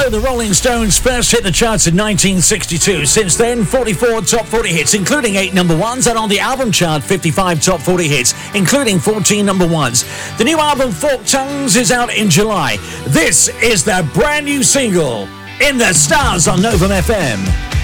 Hello, the Rolling Stones first hit the charts in 1962. Since then, 44 top 40 hits, including 8 number ones, and on the album chart, 55 top 40 hits, including 14 number ones. The new album, Forked Tongues, is out in July. This is their brand new single, In the Stars on Novum FM.